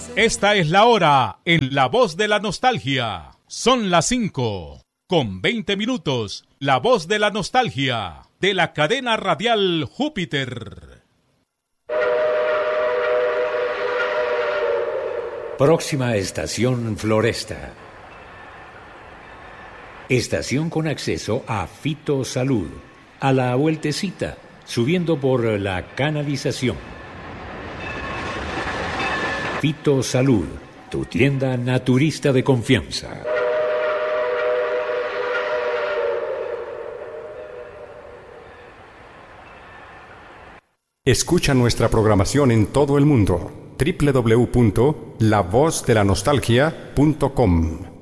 Esta es la hora en La Voz de la Nostalgia. Son las 5:20. La Voz de la Nostalgia, de la cadena radial Júpiter. Próxima estación Floresta. Estación con acceso a Fito Salud. A la vueltecita, subiendo por la canalización. Fito Salud, tu tienda naturista de confianza. Escucha nuestra programación en todo el mundo. www.lavozdelanostaljia.com